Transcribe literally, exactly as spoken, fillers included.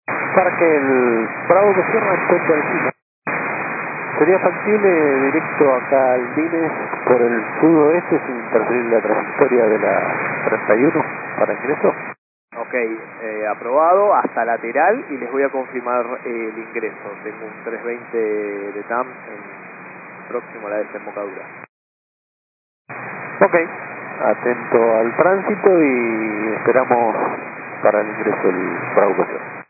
Para que el Bravo que cierra encuentre al cine. Sería factible directo acá al Dines por el sudoeste sin interferir la trayectoria de la treinta y uno para ingreso. Ok, eh, aprobado hasta lateral y les voy a confirmar eh, el ingreso. Tengo un trescientos veinte de T A M en, próximo a la desembocadura. Ok, atento al tránsito y esperamos para el ingreso del Bravo que cierra.